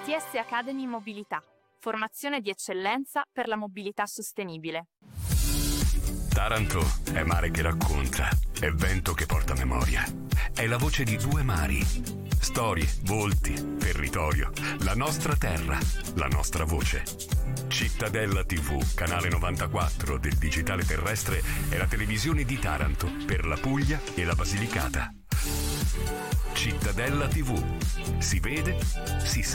ITS Academy Mobilità. Formazione di eccellenza per la mobilità sostenibile. Taranto è mare che racconta, è vento che porta memoria. È la voce di due mari. Storie, volti, territorio, la nostra terra, la nostra voce. Cittadella TV, canale 94 del digitale terrestre, è la televisione di Taranto per la Puglia e la Basilicata. Cittadella TV. Si vede, si sa.